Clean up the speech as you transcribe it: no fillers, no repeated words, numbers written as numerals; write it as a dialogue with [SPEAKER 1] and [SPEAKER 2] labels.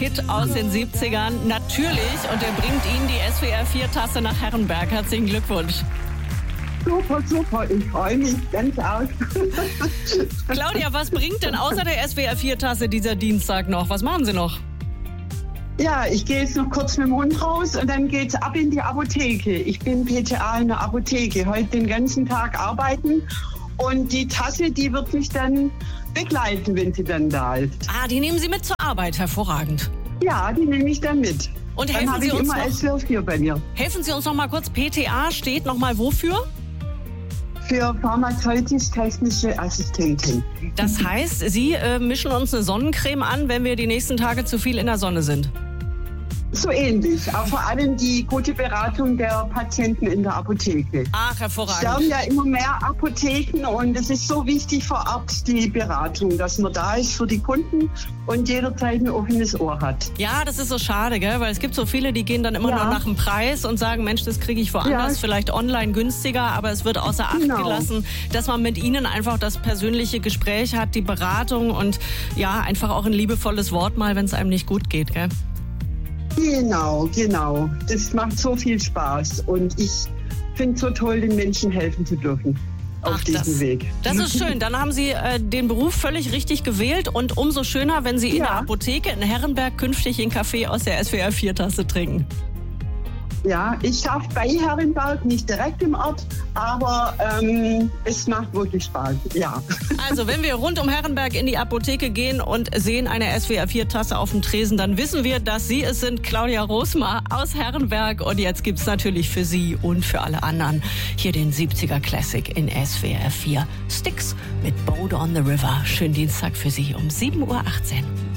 [SPEAKER 1] Hit aus den 70ern, natürlich. Und er bringt Ihnen die SWR 4-Tasse nach Herrenberg. Herzlichen Glückwunsch.
[SPEAKER 2] Super, super. Ich freue mich ganz arg.
[SPEAKER 1] Claudia, was bringt denn außer der SWR 4-Tasse dieser Dienstag noch? Was machen Sie noch?
[SPEAKER 2] Ja, ich gehe jetzt noch kurz mit dem Hund raus und dann geht's ab in die Apotheke. Ich bin PTA in der Apotheke. Heute den ganzen Tag arbeiten. Und die Tasse, die wird mich dann begleiten, wenn sie dann da ist.
[SPEAKER 1] Ah, die nehmen Sie mit zur Arbeit. Hervorragend.
[SPEAKER 2] Ja, die nehme ich dann mit.
[SPEAKER 1] Und
[SPEAKER 2] dann
[SPEAKER 1] helfen
[SPEAKER 2] habe
[SPEAKER 1] Sie
[SPEAKER 2] ich
[SPEAKER 1] uns
[SPEAKER 2] immer
[SPEAKER 1] noch,
[SPEAKER 2] SWR 4 bei mir.
[SPEAKER 1] helfen Sie uns noch mal kurz. PTA steht noch mal wofür?
[SPEAKER 2] Für pharmazeutisch-technische Assistentin.
[SPEAKER 1] Das heißt, Sie mischen uns eine Sonnencreme an, wenn wir die nächsten Tage zu viel in der Sonne sind.
[SPEAKER 2] So ähnlich, aber vor allem die gute Beratung der Patienten in der Apotheke.
[SPEAKER 1] Ach,
[SPEAKER 2] Es
[SPEAKER 1] hervorragend.
[SPEAKER 2] sterben ja immer mehr Apotheken und es ist so wichtig vor Ort, die Beratung, dass man da ist für die Kunden und jederzeit ein offenes Ohr hat.
[SPEAKER 1] Ja, das ist so schade, gell? Weil es gibt so viele, die gehen dann immer
[SPEAKER 2] Ja.
[SPEAKER 1] nur nach dem Preis und sagen, Mensch, das kriege ich woanders,
[SPEAKER 2] Ja.
[SPEAKER 1] vielleicht online günstiger, aber es wird außer Acht
[SPEAKER 2] Genau.
[SPEAKER 1] gelassen, dass man mit ihnen einfach das persönliche Gespräch hat, die Beratung und ja, einfach auch ein liebevolles Wort mal, wenn es einem nicht gut geht, gell?
[SPEAKER 2] Genau. Das macht so viel Spaß und ich finde es so toll, den Menschen helfen zu dürfen auf diesem Weg.
[SPEAKER 1] Das ist schön. Dann haben Sie den Beruf völlig richtig gewählt und umso schöner, wenn Sie in
[SPEAKER 2] Ja.
[SPEAKER 1] der Apotheke in Herrenberg künftig den Kaffee aus der SWR 4-Tasse trinken.
[SPEAKER 2] Ja, ich schaffe bei Herrenberg, nicht direkt im Ort, aber es macht wirklich Spaß, ja.
[SPEAKER 1] Also, wenn wir rund um Herrenberg in die Apotheke gehen und sehen eine SWR 4-Tasse auf dem Tresen, dann wissen wir, dass Sie es sind, Claudia Rosmar aus Herrenberg. Und jetzt gibt's natürlich für Sie und für alle anderen hier den 70er Classic in SWR 4. Styx mit Boat on the River. Schönen Dienstag für Sie um 7:18 Uhr.